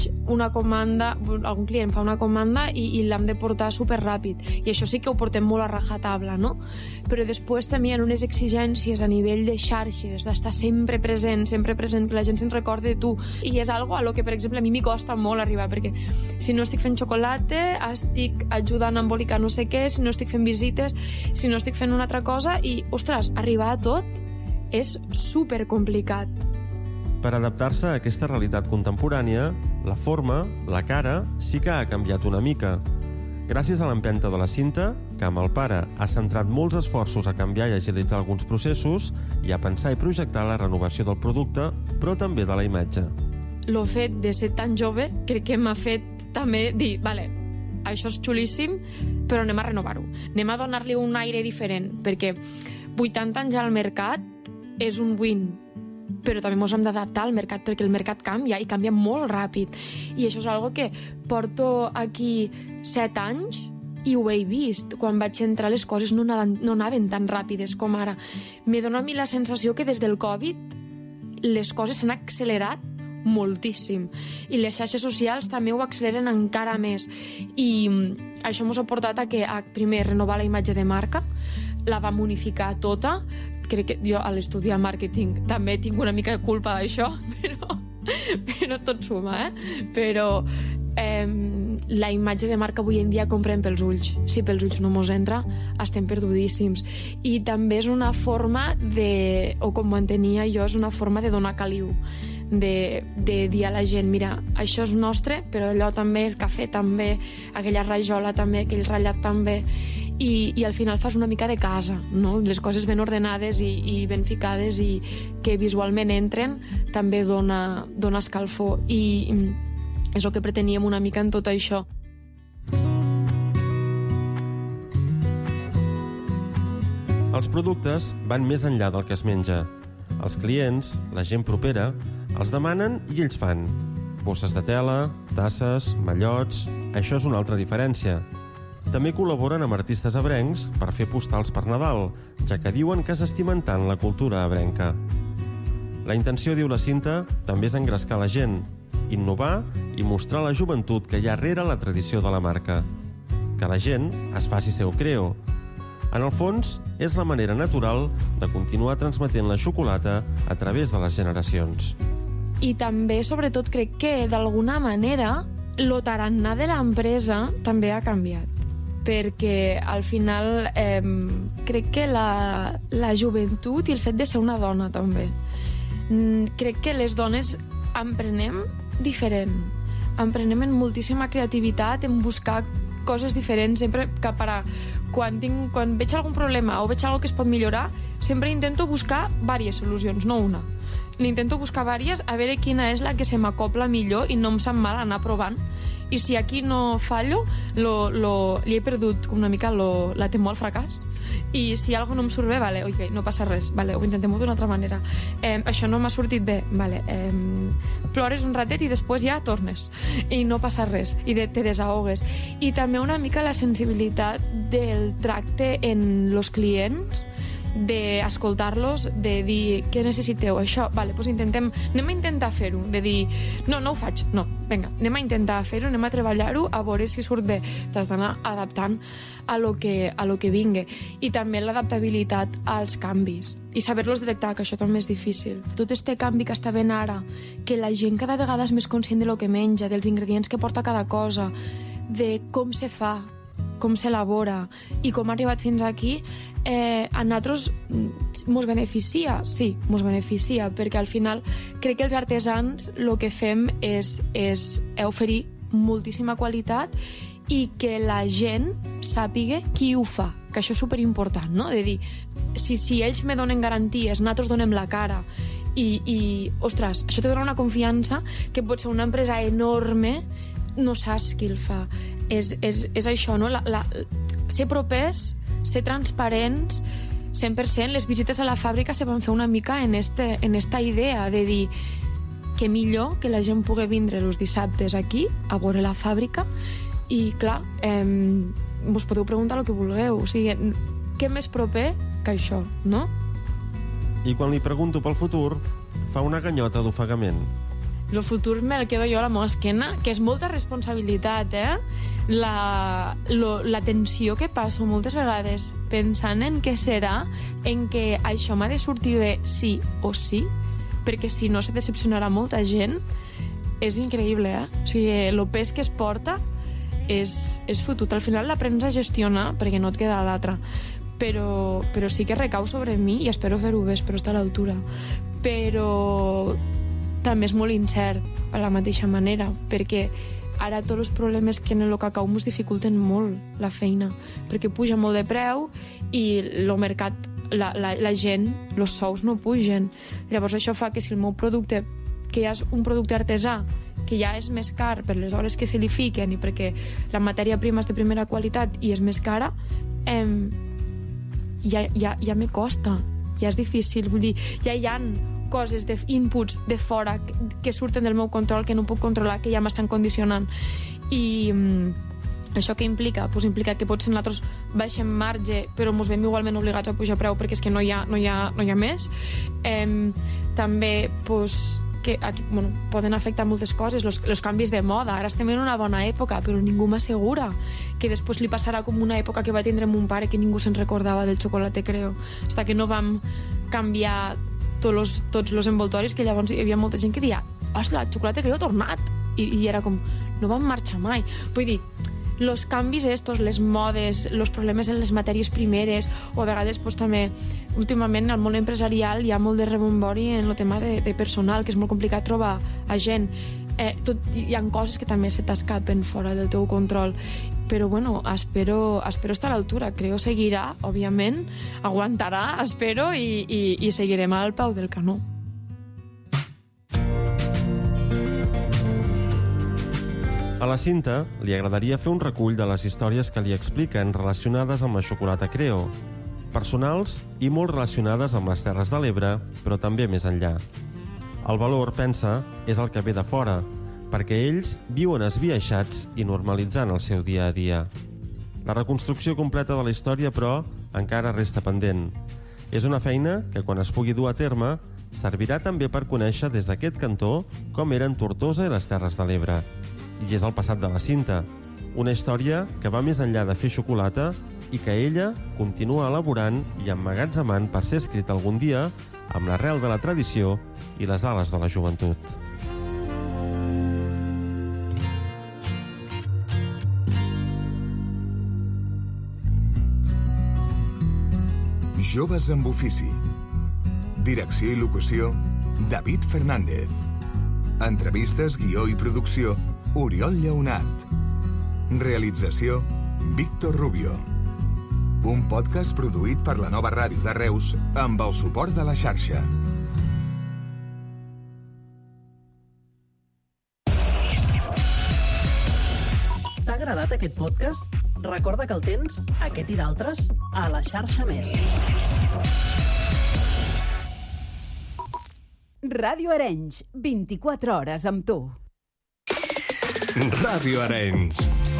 una comanda, algun client fa una comanda i l'hem de portar superràpid, i això sí que ho portem molt a rajatabla, no? Però després també hi ha unes exigències a nivell de xarxes, d'estar sempre present, que la gent se'n recordi de tu, i és algo a lo que, per exemple, a mi m'hi costa molt arribar, perquè si no estic fent xocolata, estic ajudant a embolicar no sé què, si no estic fent visites, si no estic fent una altra cosa, i, ostres, arribar a tot és supercomplicat. Per adaptar-se a aquesta realitat contemporània, la forma, la cara, sí que ha canviat una mica. Gràcies a l'empenta de la Cinta, que amb el pare ha centrat molts esforços a canviar i agilitzar alguns processos i a pensar i projectar la renovació del producte, però també de la imatge. El fet de ser tan jove crec que m'ha fet també dir, vale, això és xulíssim, però anem a renovar-ho. Anem a donar-li un aire diferent, perquè 80 anys al mercat és un win, però també ens hem d'adaptar al mercat, perquè el mercat canvia, i canvia molt ràpid. I això és algo que porto aquí 7 anys i ho he vist. Quan vaig entrar les coses no anaven tan ràpides com ara. Me dona a mi la sensació que des del Covid les coses s'han accelerat moltíssim, i les xarxes socials també ho acceleren encara més, i això ens ha portat a que primer renovar la imatge de marca, la vam unificar tota. Crec que jo a l'estudiar màrqueting també tinc una mica de culpa d'això, però tot suma, però la imatge de marca avui en dia comprem pels ulls. Si pels ulls no mos entra, estem perdudíssims. I també és una forma de, o com mantenia jo, és una forma de donar caliu, de dir a la gent, mira, això és nostre, però allò també, el cafè també, aquella rajola també, aquell ratllat també, i al final fas una mica de casa, no? Les coses ben ordenades i ben ficades i que visualment entren també dona escalfor, i és el que preteníem una mica en tot això. Els productes van més enllà del que es menja. Els clients, la gent propera, els demanen i ells fan. Bosses de tela, tasses, mallots... Això és una altra diferència. També col·laboren amb artistes ebrencs per fer postals per Nadal, ja que diuen que s'estimen tant la cultura ebrenca. La intenció, diu la Cinta, també és engrescar la gent, innovar i mostrar la joventut que hi ha rere la tradició de la marca. Que la gent es faci seu creo. En el fons, és la manera natural de continuar transmetent la xocolata a través de les generacions. I també, sobretot, crec que d'alguna manera el tarannà de l'empresa també ha canviat, perquè al final crec que la joventut i el fet de ser una dona també, crec que les dones emprenem diferent, emprenem en moltíssima creativitat, en buscar coses diferents, sempre que quan veig algun problema o veig alguna que es pot millorar, sempre intento buscar diverses solucions, no una. N'intento buscar diverses, a veure quina és la que se m'acopla millor i no em sap mal anar provant. I si aquí no fallo, li he perdut una mica la temor al fracàs. I si alguna no em surt bé, vale, okay, no passa res, vale, ho intentem d'una altra manera. Això no m'ha sortit bé, vale, plores un ratet i després ja tornes i no passa res, i te desahogues. I també una mica la sensibilitat del tracte en los clients, d'escoltar-los, de dir què necessiteu, això, vale, doncs anem a intentar fer-ho, de dir no ho faig, no, vinga, anem a intentar fer-ho, anem a treballar-ho, a veure si surt bé. T'has d'anar adaptant a lo que vingui. I també l'adaptabilitat als canvis i saber-los detectar, que això també és difícil. Tot este canvi que està ben ara, que la gent cada vegada és més conscient de lo que menja, dels ingredients que porta cada cosa, de com se fa, com s'elabora i com ha arribat fins aquí, a nosaltres mos beneficia, sí, mos beneficia, perquè al final crec que els artesans el que fem és oferir moltíssima qualitat i que la gent sàpiga qui ho fa, que això és superimportant, no? De dir, si ells me donen garanties, nosaltres donem la cara i ostres, això te dona una confiança que pot ser una empresa enorme, no saps qui el fa. És això, no? Ser propers, ser transparents, 100%. Les visites a la fàbrica se van fer una mica en esta idea de dir que millor que la gent pugui vindre els dissabtes aquí a veure la fàbrica i, clar, us podeu preguntar el que vulgueu. O sigui, què més proper que això, no? I quan li pregunto pel futur, fa una ganyota d'ofegament. el futur me'l quedo jo a la meva esquena, que és molta responsabilitat, la tensió que passo moltes vegades pensant en què serà, en què això m'ha de sortir bé sí o sí, perquè si no se decepcionarà molta gent. És increïble, O sigui, el pes que es porta és fotut. Al final l'aprens a gestionar perquè no et queda l'altra. Però sí que recau sobre mi i espero fer-ho bé, espero estar a l'altura. Però també és molt incert a la mateixa manera, perquè ara tots els problemes que en el cacau ens dificulten molt la feina, perquè puja molt de preu i el mercat, la gent, els sous no pugen. Llavors això fa que si el meu producte, que ja és un producte artesà, que ja és més car per les hores que se li fiquen i perquè la matèria prima és de primera qualitat i és més cara, ja me costa, ja és difícil. Vull dir, ja hi ha coses d'inputs de fora que surten del meu control, que no puc controlar, que ja m'estan condicionant. I això què implica? Pues implica que potser nosaltres baixem marge, però ens veiem igualment obligats a pujar preu perquè és que no hi ha més. També que aquí, poden afectar moltes coses, els canvis de moda. Ara estem en una bona època, però ningú m'assegura que després li passarà com una època que va tindre mon pare, que ningú se'n recordava del xocolate Creo, fins que no vam canviar tots els envoltoris, que llavors hi havia molta gent que deia ostres, el xocolate Creo ha tornat, i era com, no van marxar mai. Vull dir, els canvis estos, les modes, els problemes en les matèries primeres, o a vegades també, últimament al món empresarial hi ha molt de rebombori en el tema de personal, que és molt complicat trobar a gent. Hi ha coses que també se t'escapen fora del teu control, però espero estar a l'altura. Creo seguirà, òbviament, aguantarà, espero, i seguirem al peu del canó. A la Cinta li agradaria fer un recull de les històries que li expliquen relacionades amb la xocolata Creo, personals i molt relacionades amb les Terres de l'Ebre, però també més enllà. El valor, pensa, és el que ve de fora, perquè ells viuen esbiaixats i normalitzant el seu dia a dia. La reconstrucció completa de la història, però, encara resta pendent. És una feina que, quan es pugui dur a terme, servirà també per conèixer des d'aquest cantó com eren Tortosa i les Terres de l'Ebre. I és el passat de la Cinta, una història que va més enllà de fer xocolata i que ella continua elaborant i emmagatzemant per ser escrita algun dia amb l'arrel de la tradició i les ales de la joventut. Joves amb ofici. Direcció i locució, David Fernández. Entrevistes, guió i producció, Oriol Lleonart. Realització, Víctor Rubio. Un podcast produït per la Nova Ràdio de Reus amb el suport de la xarxa. T'ha agradat aquest podcast? Recorda que el tens, aquest i d'altres, a la xarxa Més. Ràdio Arenys, 24 hores amb tu. Ràdio Arenys.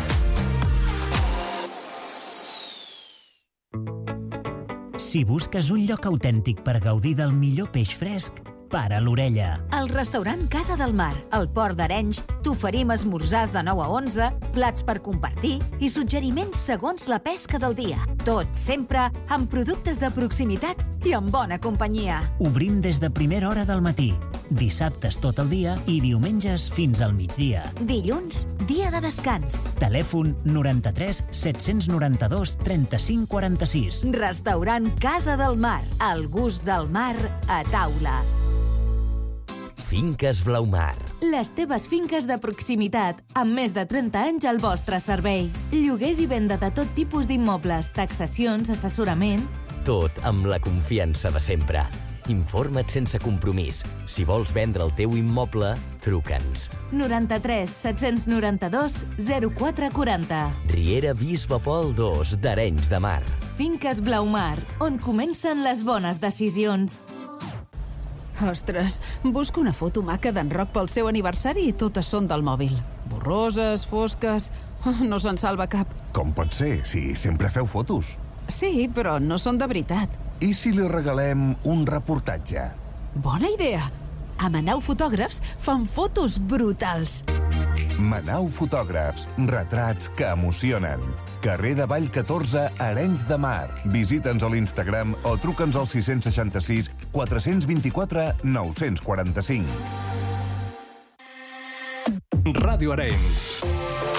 Si busques un lloc autèntic per gaudir del millor peix fresc, para l'orella. Al restaurant Casa del Mar, al Port d'Arenys, t'oferim esmorzars de 9 a 11, plats per compartir i suggeriments segons la pesca del dia. Tot sempre amb productes de proximitat i amb bona companyia. Obrim des de primera hora del matí, dissabtes tot el dia i diumenges fins al migdia. Dilluns, dia de descans. Telèfon 93 792 35 46. Restaurant Casa del Mar, el gust del mar a taula. Finques Blaumar. Les teves finques de proximitat, amb més de 30 anys al vostre servei. Lloguers i venda de tot tipus d'immobles, taxacions, assessorament... Tot amb la confiança de sempre. Informa't sense compromís. Si vols vendre el teu immoble, truca'ns. 93 792 0440. Riera Bisbe Pol 2 d'Arenys de Mar. Finques Blaumar, on comencen les bones decisions. Ostres, busco una foto maca d'en Roc pel seu aniversari i totes són del mòbil. Borroses, fosques... No se'n salva cap. Com pot ser, si sempre feu fotos? Sí, però no són de veritat. I si li regalem un reportatge? Bona idea! A Manau Fotògrafs fan fotos brutals. Manau Fotògrafs, retrats que emocionen. Carrer de Vall 14, Arenys de Mar. Visita'ns a l'Instagram o truca'ns al 666 424 945. Ràdio Arenys.